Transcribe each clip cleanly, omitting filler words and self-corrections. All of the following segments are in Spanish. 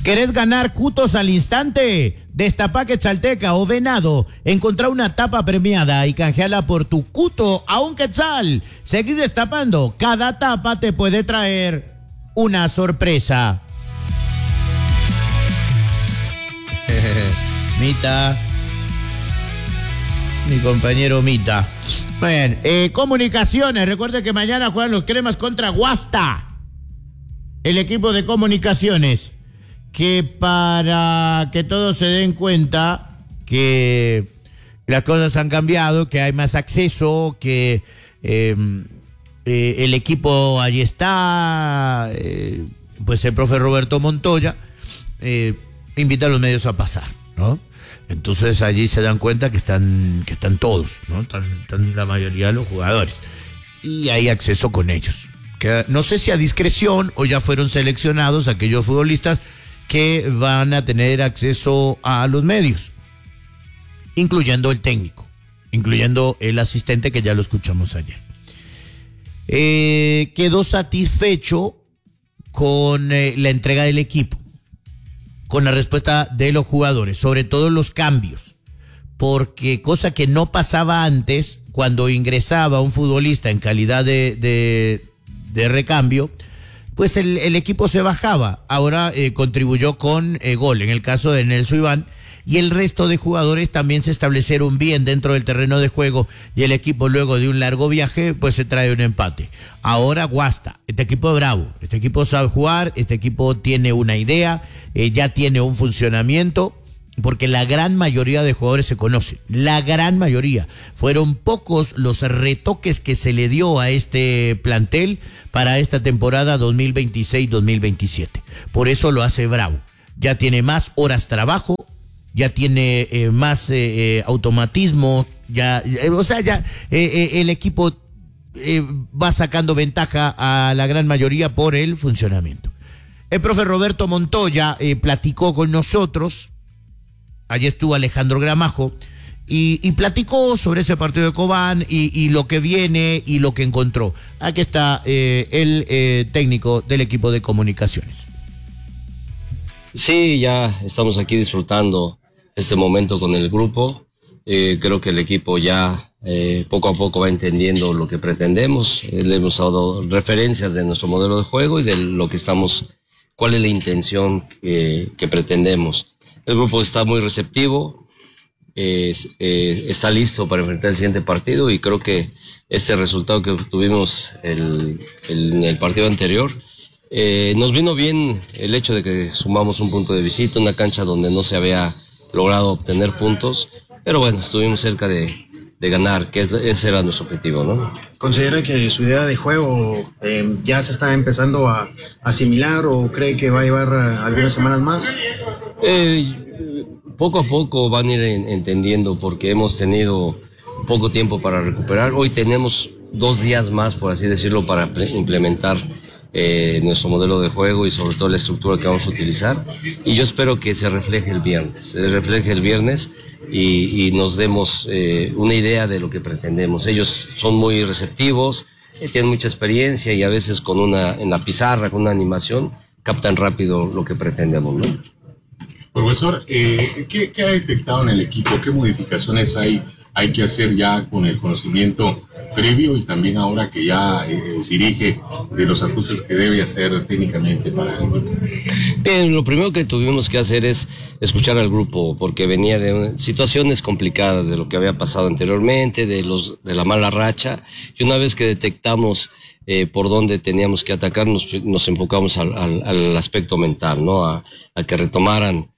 ¿Querés ganar cutos al instante? Destapa Quetzalteca o Venado. Encontrá una tapa premiada y canjeala por tu cuto a un quetzal. Seguí destapando. Cada tapa te puede traer una sorpresa. Mita. Mi compañero Mita. Bien, comunicaciones. Recuerde que mañana juegan los cremas contra Guasta. El equipo de comunicaciones. Que para que todos se den cuenta que las cosas han cambiado, que hay más acceso, que el equipo allí está, pues el profe Roberto Montoya invita a los medios a pasar, ¿no? Entonces allí se dan cuenta que están todos, ¿no? Están la mayoría de los jugadores y hay acceso con ellos. Que no sé si a discreción o ya fueron seleccionados aquellos futbolistas que van a tener acceso a los medios, incluyendo el técnico, incluyendo el asistente que ya lo escuchamos ayer. Quedó satisfecho con la entrega del equipo, con la respuesta de los jugadores, sobre todo los cambios, porque cosa que no pasaba antes, cuando ingresaba un futbolista en calidad de recambio, pues el equipo se bajaba. Ahora contribuyó con gol, en el caso de Nelson Iván, y el resto de jugadores también se establecieron bien dentro del terreno de juego, y el equipo, luego de un largo viaje, pues se trae un empate. Ahora Guasta, este equipo es bravo, este equipo sabe jugar, este equipo tiene una idea, ya tiene un funcionamiento, porque la gran mayoría de jugadores se conocen, la gran mayoría. Fueron pocos los retoques que se le dio a este plantel para esta temporada 2026-2027. Por eso lo hace bravo. Ya tiene más horas trabajo, ya tiene más automatismos, el equipo va sacando ventaja a la gran mayoría por el funcionamiento. El profe Roberto Montoya platicó con nosotros. Allí estuvo Alejandro Gramajo y platicó sobre ese partido de Cobán y lo que viene y lo que encontró. Aquí está el técnico del equipo de comunicaciones. Sí, ya estamos aquí disfrutando este momento con el grupo. Creo que el equipo ya poco a poco va entendiendo lo que pretendemos. Le hemos dado referencias de nuestro modelo de juego y de lo que cuál es la intención que pretendemos. El grupo está muy receptivo, está listo para enfrentar el siguiente partido y creo que este resultado que obtuvimos en el partido anterior nos vino bien el hecho de que sumamos un punto de visita, una cancha donde no se había logrado obtener puntos, pero bueno, estuvimos cerca de ganar, que ese era nuestro objetivo, ¿no? ¿Considera que su idea de juego ya se está empezando a asimilar o cree que va a llevar algunas semanas más? Poco a poco van a ir entendiendo porque hemos tenido poco tiempo para recuperar. Hoy tenemos 2 días más, por así decirlo, para implementar nuestro modelo de juego y sobre todo la estructura que vamos a utilizar. Y yo espero que se refleje el viernes y nos demos una idea de lo que pretendemos. Ellos son muy receptivos, tienen mucha experiencia y a veces en la pizarra, con una animación, captan rápido lo que pretendemos, ¿no? Profesor, ¿qué ha detectado en el equipo? ¿Qué modificaciones hay que hacer ya con el conocimiento previo y también ahora que ya dirige, de los ajustes que debe hacer técnicamente para el grupo? Bien, lo primero que tuvimos que hacer es escuchar al grupo porque venía de situaciones complicadas de lo que había pasado anteriormente, de la mala racha, y una vez que detectamos por dónde teníamos que atacar, nos enfocamos al aspecto mental, ¿no? A que retomaran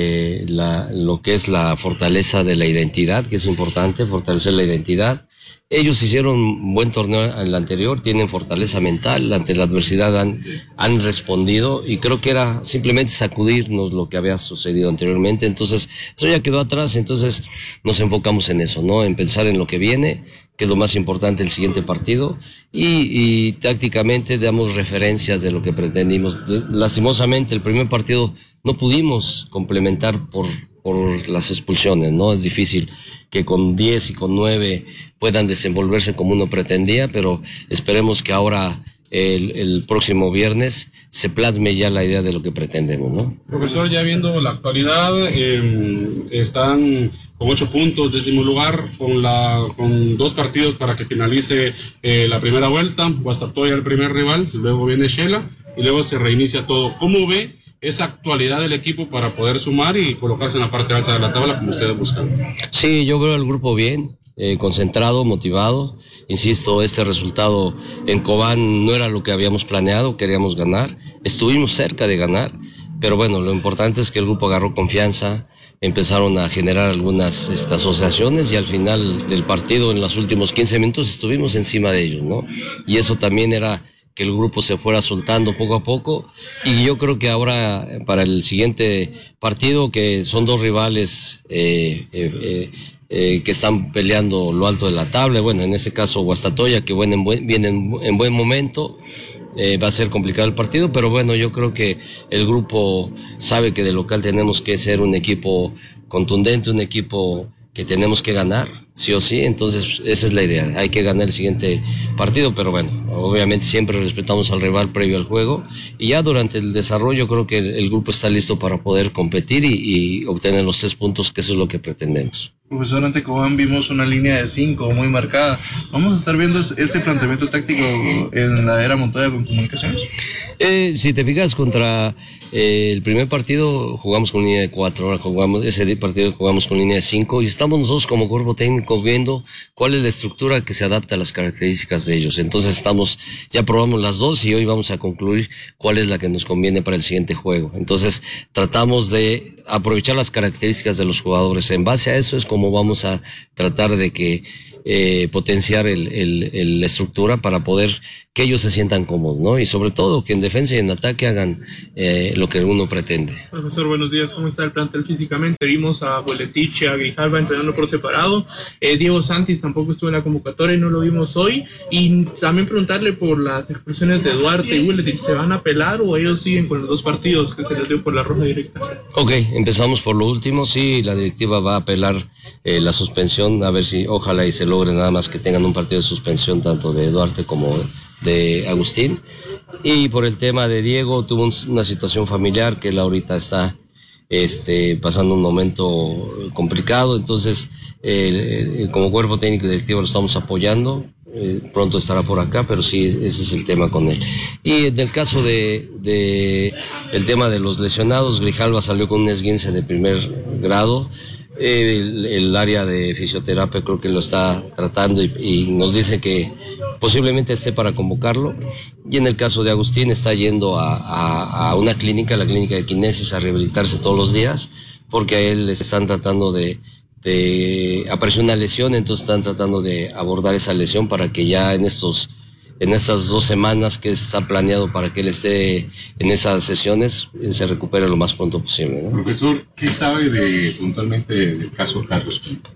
lo que es la fortaleza de la identidad, que es importante, fortalecer la identidad. Ellos hicieron un buen torneo en el anterior, tienen fortaleza mental, ante la adversidad han respondido y creo que era simplemente sacudirnos lo que había sucedido anteriormente. Entonces, eso ya quedó atrás, entonces nos enfocamos en eso, ¿no? En pensar en lo que viene, que es lo más importante, el siguiente partido, y tácticamente damos referencias de lo que pretendimos. Lastimosamente, el primer partido no pudimos complementar por las expulsiones, ¿no? Es difícil que con 10 y con 9 puedan desenvolverse como uno pretendía, pero esperemos que ahora el próximo viernes se plasme ya la idea de lo que pretendemos, ¿no? Profesor, ya viendo la actualidad, están con 8 puntos, 10º lugar, con 2 partidos para que finalice la primera vuelta. Guastatoya el primer rival, luego viene Shela y luego se reinicia todo. ¿Cómo ve esa actualidad del equipo para poder sumar y colocarse en la parte alta de la tabla como ustedes buscan? Sí, yo veo al grupo bien, concentrado, motivado. Insisto, este resultado en Cobán no era lo que habíamos planeado, queríamos ganar, estuvimos cerca de ganar, pero bueno, lo importante es que el grupo agarró confianza, empezaron a generar algunas asociaciones y al final del partido, en los últimos 15 minutos, estuvimos encima de ellos, ¿no? Y eso también era que el grupo se fuera soltando poco a poco, y yo creo que ahora para el siguiente partido, que son 2 rivales que están peleando lo alto de la tabla, bueno, en este caso Guastatoya, que viene en buen momento, va a ser complicado el partido, pero bueno, yo creo que el grupo sabe que de local tenemos que ser un equipo contundente, un equipo que tenemos que ganar, sí o sí, entonces esa es la idea, hay que ganar el siguiente partido, pero bueno, obviamente siempre respetamos al rival previo al juego, y ya durante el desarrollo creo que el grupo está listo para poder competir y obtener los 3 puntos, que eso es lo que pretendemos. Profesor, ante Cobán vimos una línea de 5 muy marcada. ¿Vamos a estar viendo este planteamiento táctico en la era Montoya con Comunicaciones? Si te fijas, contra el primer partido jugamos con línea de 4, ahora ese partido jugamos con línea de 5, y estamos nosotros como cuerpo técnico viendo cuál es la estructura que se adapta a las características de ellos. Entonces ya probamos las 2 y hoy vamos a concluir cuál es la que nos conviene para el siguiente juego. Entonces tratamos de aprovechar las características de los jugadores. En base a eso es como vamos a tratar de que potenciar la estructura para poder que ellos se sientan cómodos, ¿no? Y sobre todo que en defensa y en ataque hagan lo que uno pretende. Profesor, buenos días. ¿Cómo está el plantel físicamente? Vimos a Bueletich, a Grijalva entrenando por separado. Diego Santis tampoco estuvo en la convocatoria y no lo vimos hoy. Y también preguntarle por las expresiones de Duarte y Bueletich. ¿Se van a apelar o ellos siguen con los 2 partidos que se les dio por la roja directa? Ok, empezamos por lo último. Sí, la directiva va a apelar la suspensión, a ver si ojalá y se logre nada más que tengan un partido de suspensión tanto de Duarte como de Agustín. Y por el tema de Diego, tuvo una situación familiar que él ahorita está pasando un momento complicado, entonces como cuerpo técnico y directivo lo estamos apoyando. Pronto estará por acá, pero sí, ese es el tema con él. Y en el caso el tema de los lesionados, Grijalva salió con un esguince de primer grado. El área de fisioterapia creo que lo está tratando y nos dice que posiblemente esté para convocarlo. Y en el caso de Agustín está yendo a una clínica, la clínica de Kinesis, a rehabilitarse todos los días, porque a él le están tratando apareció una lesión, entonces están tratando de abordar esa lesión para que ya en estas 2 semanas que está planeado para que él esté en esas sesiones, se recupere lo más pronto posible, ¿no? Profesor, ¿qué sabe puntualmente del caso Carlos Pinto?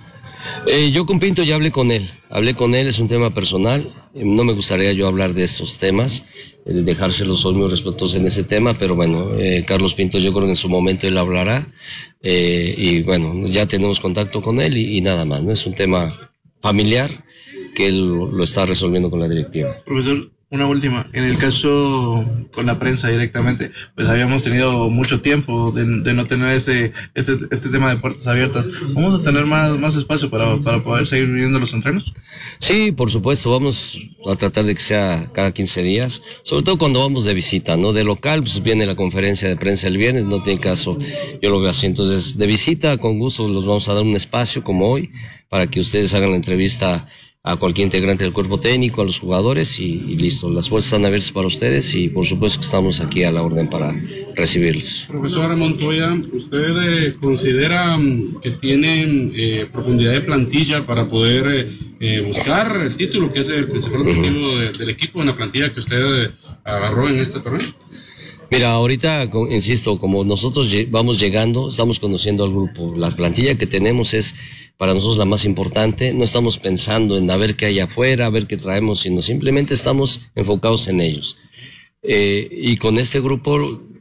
Yo con Pinto ya hablé con él, es un tema personal, no me gustaría yo hablar de esos temas, dejárselos, soy muy respetuoso en ese tema, pero bueno, Carlos Pinto yo creo que en su momento él hablará, y bueno, ya tenemos contacto con él y nada más, ¿no? Es un tema familiar que él lo está resolviendo con la directiva. Profesor, una última. En el caso con la prensa directamente, pues habíamos tenido mucho tiempo de no tener este tema de puertas abiertas. ¿Vamos a tener más espacio para poder seguir viviendo los entrenos? Sí, por supuesto, vamos a tratar de que sea cada 15 días, sobre todo cuando vamos de visita, ¿no? De local, pues viene la conferencia de prensa el viernes, no tiene caso, yo lo veo así. Entonces, de visita, con gusto, los vamos a dar un espacio como hoy, para que ustedes hagan la entrevista a cualquier integrante del cuerpo técnico, a los jugadores y listo. Las puertas están abiertas para ustedes y por supuesto que estamos aquí a la orden para recibirlos. Profesor Montoya, ¿usted considera que tienen profundidad de plantilla para poder buscar el título, que es el principal objetivo del equipo en la plantilla que usted agarró en este torneo? Mira, ahorita, insisto, como nosotros vamos llegando, estamos conociendo al grupo. La plantilla que tenemos es para nosotros la más importante. No estamos pensando en a ver qué hay afuera, a ver qué traemos, sino simplemente estamos enfocados en ellos. Y con este grupo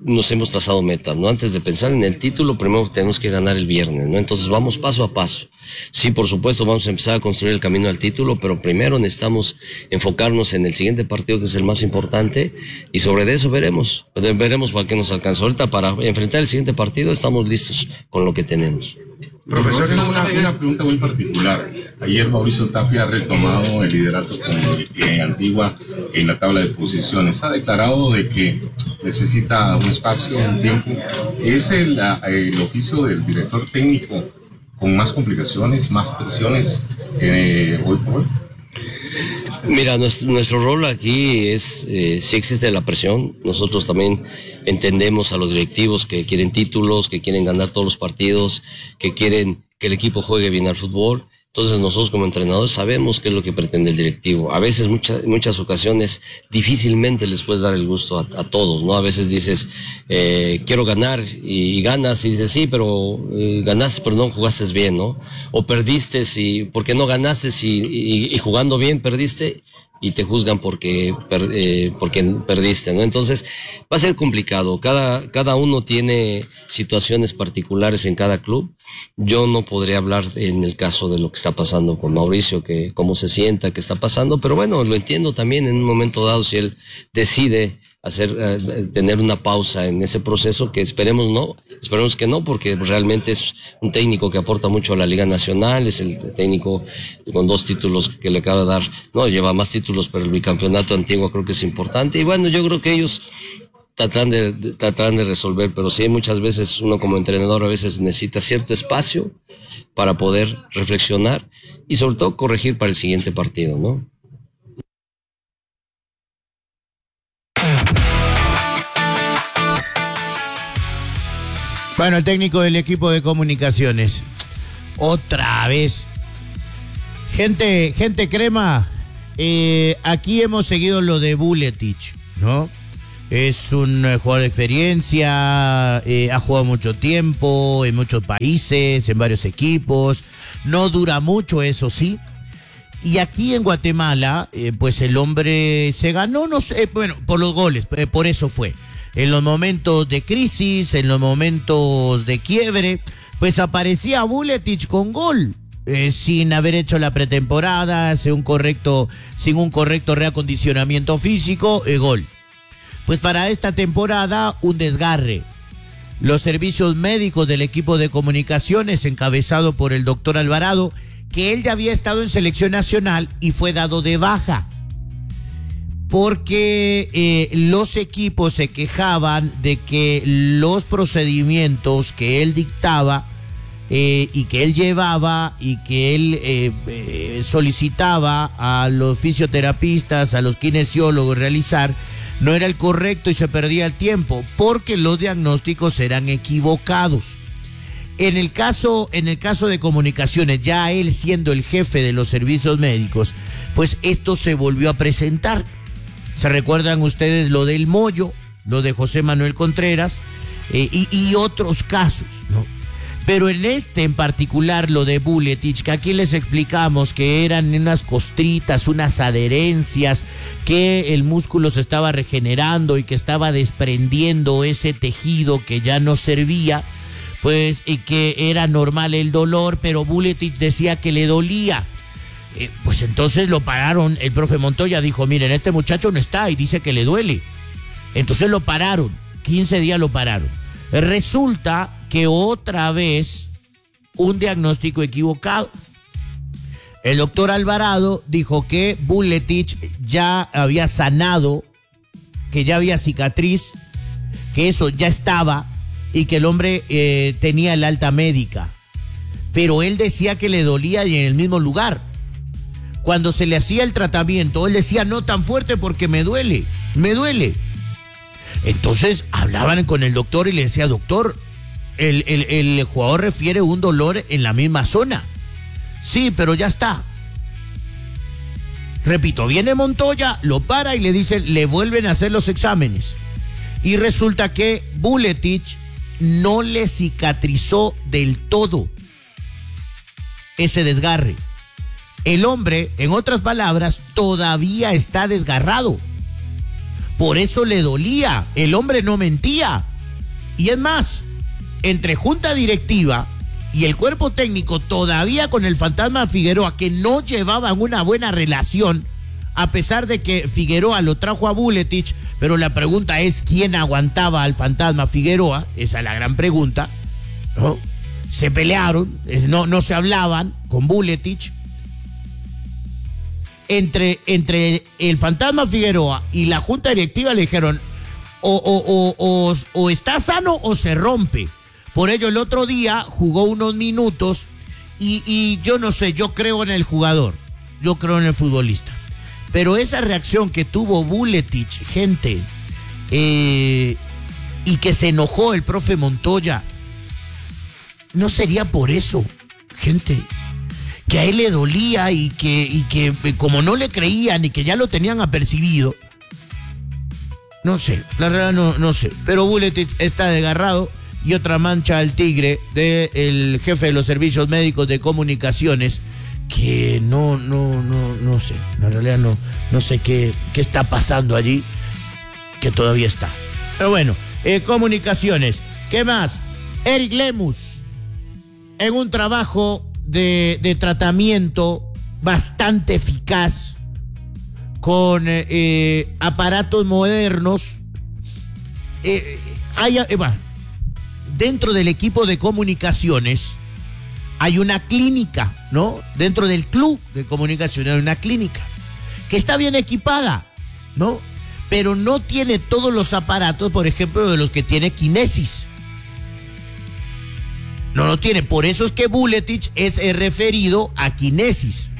nos hemos trazado metas, ¿no? Antes de pensar en el título, primero tenemos que ganar el viernes, ¿no? Entonces vamos paso a paso. Sí, por supuesto, vamos a empezar a construir el camino al título, pero primero necesitamos enfocarnos en el siguiente partido, que es el más importante, y sobre eso veremos para qué nos alcanza. Ahorita, para enfrentar el siguiente partido, estamos listos con lo que tenemos. Profesor, una pregunta muy particular. Ayer Mauricio Tapia ha retomado el liderato con Antigua en la tabla de posiciones. Ha declarado de que necesita un espacio, un tiempo. ¿Es el oficio del director técnico con más complicaciones, más presiones hoy por hoy? Mira, nuestro rol aquí es, si existe la presión, nosotros también entendemos a los directivos que quieren títulos, que quieren ganar todos los partidos, que quieren que el equipo juegue bien al fútbol. Entonces nosotros como entrenadores sabemos qué es lo que pretende el directivo. A veces, muchas ocasiones, difícilmente les puedes dar el gusto a todos, ¿no? A veces dices, quiero ganar, y ganas, y dices, sí, pero ganaste, pero no jugaste bien, ¿no? O perdiste, porque no ganaste, y jugando bien perdiste, y te juzgan porque perdiste, ¿no? Entonces va a ser complicado. Cada uno tiene situaciones particulares en cada club. Yo no podría hablar en el caso de lo que está pasando con Mauricio, que cómo se sienta, qué está pasando, pero bueno, lo entiendo también en un momento dado si él decide tener una pausa en ese proceso, que esperemos que no, porque realmente es un técnico que aporta mucho a la Liga Nacional, es el técnico con 2 títulos que le acaba de dar, lleva más títulos, pero el bicampeonato Antigua creo que es importante, y bueno, yo creo que ellos tratan de resolver, pero sí, muchas veces uno como entrenador a veces necesita cierto espacio para poder reflexionar y sobre todo corregir para el siguiente partido, ¿no? Bueno, el técnico del equipo de comunicaciones. Otra vez. Gente crema, aquí hemos seguido lo de Vuletic, ¿no? Es un jugador de experiencia, ha jugado mucho tiempo en muchos países, en varios equipos. No dura mucho, eso sí. Y aquí en Guatemala, pues el hombre se ganó, no sé, por los goles, por eso fue. En los momentos de crisis, en los momentos de quiebre, pues aparecía Vuletic con gol, sin haber hecho la pretemporada, sin un correcto reacondicionamiento físico, gol. Pues para esta temporada, un desgarre. Los servicios médicos del equipo de comunicaciones, encabezado por el doctor Alvarado, que él ya había estado en selección nacional y fue dado de baja, porque los equipos se quejaban de que los procedimientos que él dictaba y que él llevaba y que él solicitaba a los fisioterapistas, a los kinesiólogos realizar, no era el correcto y se perdía el tiempo, porque los diagnósticos eran equivocados. En el caso de comunicaciones, ya él siendo el jefe de los servicios médicos, pues esto se volvió a presentar. ¿Se recuerdan ustedes lo del Moyo, lo de José Manuel Contreras y otros casos, ¿no? Pero en este en particular, lo de Vuletic, que aquí les explicamos que eran unas costritas, unas adherencias, que el músculo se estaba regenerando y que estaba desprendiendo ese tejido que ya no servía, pues, y que era normal el dolor, pero Vuletic decía que le dolía. Pues entonces lo pararon. El profe Montoya dijo, miren, este muchacho no está y dice que le duele. Entonces lo pararon, 15 días lo pararon. Resulta que otra vez un diagnóstico equivocado. El doctor Alvarado dijo que Vuletic ya había sanado, que ya había cicatriz, que eso ya estaba y que el hombre tenía el alta médica. Pero él decía que le dolía y en el mismo lugar. Cuando se le hacía el tratamiento, él decía, no tan fuerte porque me duele. Entonces hablaban con el doctor y le decía, doctor, el jugador refiere un dolor en la misma zona. Sí, pero ya está. Repito, viene Montoya, lo para y le dicen, le vuelven a hacer los exámenes. Y resulta que Vuletic no le cicatrizó del todo ese desgarre. El hombre, en otras palabras, todavía está desgarrado. Por eso le dolía. El hombre no mentía. Y es más, entre junta directiva y el cuerpo técnico, todavía con el fantasma Figueroa, que no llevaban una buena relación, a pesar de que Figueroa lo trajo a Vuletic, pero la pregunta es quién aguantaba al fantasma Figueroa, esa es la gran pregunta, ¿no? Se pelearon, no se hablaban con Vuletic. Entre el fantasma Figueroa y la junta directiva le dijeron o está sano o se rompe. Por ello el otro día jugó unos minutos y yo no sé, yo creo en el jugador, yo creo en el futbolista. Pero esa reacción que tuvo Vuletic, gente, y que se enojó el profe Montoya, no sería por eso, gente, que a él le dolía y que como no le creían y que ya lo tenían apercibido. No sé, la verdad no sé. Pero Vuletic está desgarrado y otra mancha al tigre del jefe de los servicios médicos de comunicaciones que no sé. En realidad no sé qué está pasando allí, que todavía está. Pero bueno, comunicaciones. ¿Qué más? Eric Lemus, en un trabajo de tratamiento bastante eficaz, con aparatos modernos. Dentro del equipo de comunicaciones hay una clínica, ¿no? Dentro del club de comunicaciones hay una clínica que está bien equipada, ¿no? Pero no tiene todos los aparatos, por ejemplo, de los que tiene Kinesis. No lo tiene. Por eso es que Vuletic es referido a Kinesis.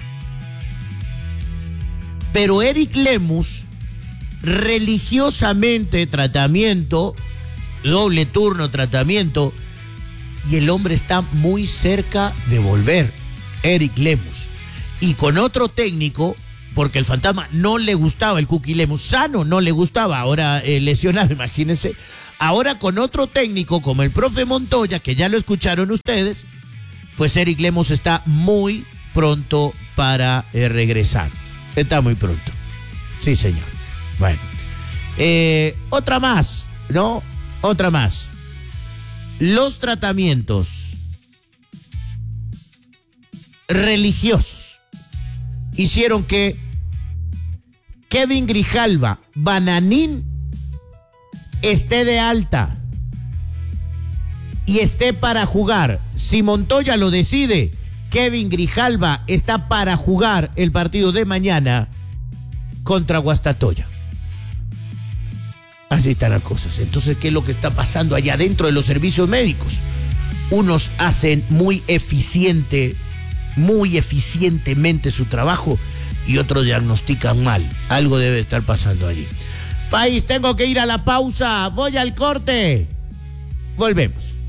Pero Eric Lemus, religiosamente tratamiento, doble turno tratamiento, y el hombre está muy cerca de volver, Eric Lemus. Y con otro técnico, porque el fantasma no le gustaba, el Cookie Lemus, sano no le gustaba, ahora lesionado, imagínense. Ahora con otro técnico como el profe Montoya, que ya lo escucharon ustedes, pues Eric Lemus está muy pronto para regresar. Está muy pronto. Sí, señor. Bueno. Otra más, ¿no? Otra más. Los tratamientos religiosos hicieron que Kevin Grijalva, Bananín, esté de alta y esté para jugar. Si Montoya lo decide, Kevin Grijalva está para jugar el partido de mañana contra Guastatoya. Así están las cosas. Entonces, ¿qué es lo que está pasando allá dentro de los servicios médicos? Unos hacen muy eficientemente su trabajo y otros diagnostican mal. Algo debe estar pasando allí. País, tengo que ir a la pausa. Voy al corte. Volvemos.